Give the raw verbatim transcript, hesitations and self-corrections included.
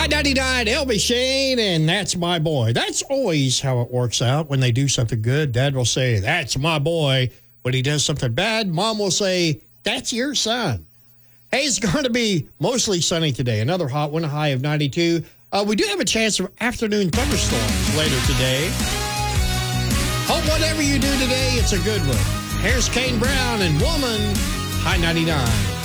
High ninety-nine, L B Shane, and that's my boy. That's always how it works out when they do something good. Dad will say, that's my boy. When he does something bad, Mom will say, that's your son. Hey, it's going to be mostly sunny today. Another hot one, a high of ninety-two. Uh, we do have a chance of afternoon thunderstorms later today. Hope whatever you do today, it's a good one. Here's Kane Brown and Woman, High ninety-nine.